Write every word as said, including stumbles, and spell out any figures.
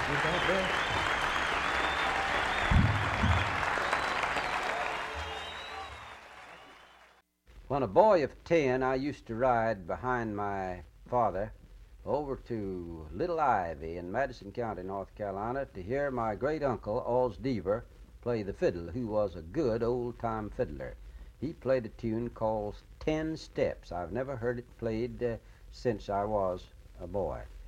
When a boy of ten, I used to ride behind my father over to Little Ivy in Madison County, North Carolina, to hear my great uncle, Oz Deaver, play the fiddle, who was a good old-time fiddler. He played a tune called Ten Steps. I've never heard it played uh, since I was a boy.